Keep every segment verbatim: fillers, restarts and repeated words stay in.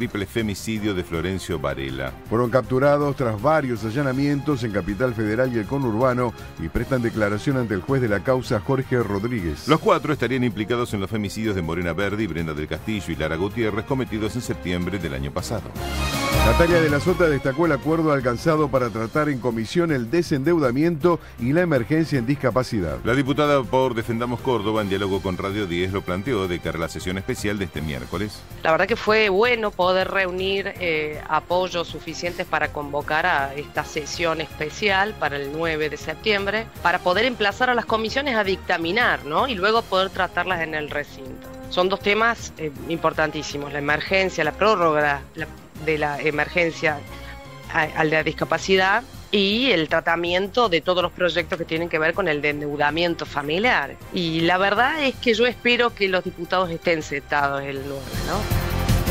triple femicidio de Florencio Varela. Fueron capturados tras varios allanamientos en Capital Federal y el conurbano y prestan declaración ante el juez de la causa, Jorge Rodríguez. Los cuatro estarían implicados en los femicidios de Morena Verdi, Brenda del Castillo y Lara Gutiérrez, cometidos en septiembre del año pasado. Natalia de la Sota destacó el acuerdo alcanzado para tratar en comisión el desendeudamiento y la emergencia en discapacidad. La diputada por Defendamos Córdoba, en diálogo con Radio diez, lo planteó de cara a la sesión especial de este miércoles. La verdad que fue bueno poder reunir eh, apoyos suficientes para convocar a esta sesión especial para el nueve de septiembre, para poder emplazar a las comisiones a dictaminar, ¿no? Y luego poder tratarlas en el recinto. Son dos temas eh, importantísimos: la emergencia, la prórroga la, de la emergencia a, a la discapacidad y el tratamiento de todos los proyectos que tienen que ver con el endeudamiento familiar. Y la verdad es que yo espero que los diputados estén sentados el nueve, ¿no?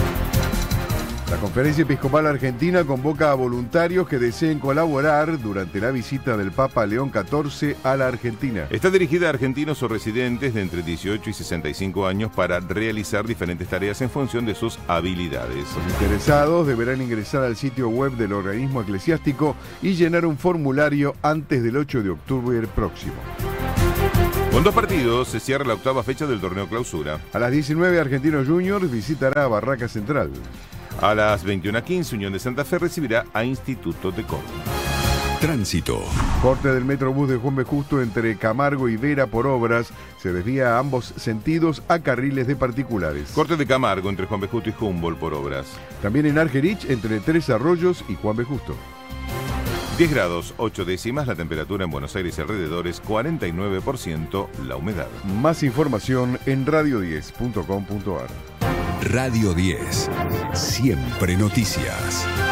La Conferencia Episcopal Argentina convoca a voluntarios que deseen colaborar durante la visita del Papa León catorce a la Argentina. Está dirigida a argentinos o residentes de entre dieciocho y sesenta y cinco años para realizar diferentes tareas en función de sus habilidades. Los interesados deberán ingresar al sitio web del organismo eclesiástico y llenar un formulario antes del ocho de octubre próximo. Con dos partidos se cierra la octava fecha del torneo Clausura. A las diecinueve, Argentinos Juniors visitará a Barraca Central. A las veintiuna quince, Unión de Santa Fe recibirá a Instituto de Córdoba. Tránsito. Corte del Metrobús de Juan B. Justo entre Camargo y Vera por obras. Se desvía a ambos sentidos a carriles de particulares. Corte de Camargo entre Juan B. Justo y Humboldt por obras. También en Argerich entre Tres Arroyos y Juan B. Justo. diez grados, ocho décimas la temperatura en Buenos Aires y alrededores, cuarenta y nueve por ciento la humedad. Más información en radio diez punto com punto ar. Radio diez. Siempre noticias.